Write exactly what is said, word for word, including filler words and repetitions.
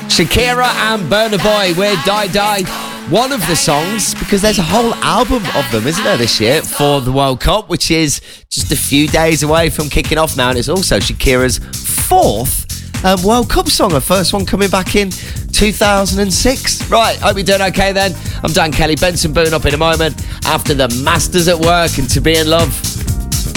Shakira and Burna Boy with Die Die. One of the songs, because there's a whole album of them, isn't there, this year for the World Cup, which is just a few days away from kicking off now. And it's also Shakira's fourth um, World Cup song, her first one coming back in two thousand six. Right, hope you're doing okay then. I'm Dan Kelly. Benson Boone up in a moment after the Masters at Work and To Be in Love.